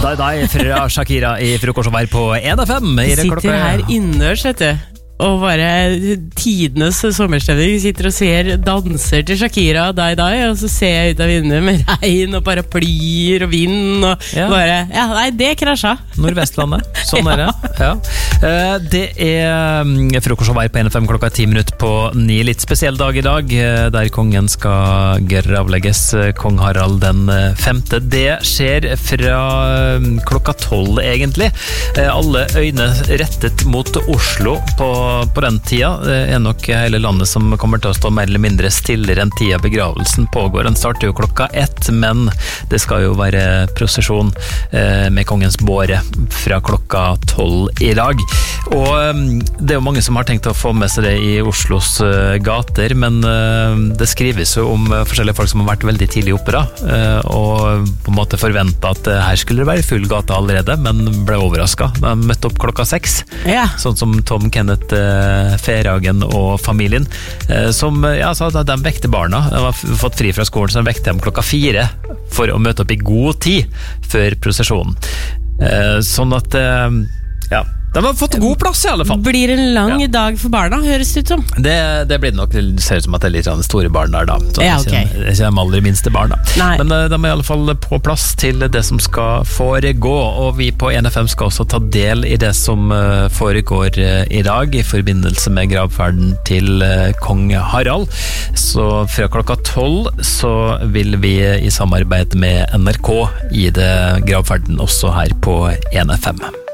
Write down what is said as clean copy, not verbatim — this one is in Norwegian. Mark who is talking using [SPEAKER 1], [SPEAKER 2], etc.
[SPEAKER 1] Die fra Shakira i frokost og vær på 1FM.
[SPEAKER 2] Sitter her innendørs, vet du. Og bare tidenes sommerstemning. Sitter og ser danser til Shakira og Die, og så ser jeg ut av vinduet med regn og paraplyer og vind og bare, nei, det krasja.
[SPEAKER 1] Nordvestlandet, sånn det. Ja. Det frokost og vær på 1FM klokka 10 på 9. Litt spesiell dag i dag, der kongen skal gravlegges, kong Harald den 5. Det skjer fra klokka 12 egentlig. Alle øyne rettet mot Oslo på den tida. Det nok hele landet som kommer til å stå mer eller mindre stillere enn tida begravelsen pågår. Den starter jo klokka 1, men det skal jo være prosesjon med kongens båre fra klokka 12 i dag. Og det jo mange som har tenkt å få med seg det i Oslos gater, men det skrives jo om forskjellige folk som har vært veldig tidlig oppe da, og på en måte forventet at her skulle det være full gate allerede, men ble overrasket. De møtte opp klokka 6, sånn som Tom Kenneth Ferhagen og familien, som så de vekte barna. De har fått fri fra skolen, så de vekte dem klokka 4 for å møte opp i god tid før prosesjonen. Sånn at de har fått god plass i alle fall.
[SPEAKER 2] Blir en lang dag for barna, høres det ut som.
[SPEAKER 1] Det blir nok, det ser ut som at det litt store barn der da. Så
[SPEAKER 2] okay.
[SPEAKER 1] Det er ikke de aller minste barna.
[SPEAKER 2] Nei.
[SPEAKER 1] Men de er i alle fall på plass til det som skal foregå, og vi på 1FM skal også ta del i det som foregår i dag i forbindelse med gravferden til kong Harald. Så fra klokka 12 så vil vi i samarbeid med NRK gi det gravferden også her på 1FM.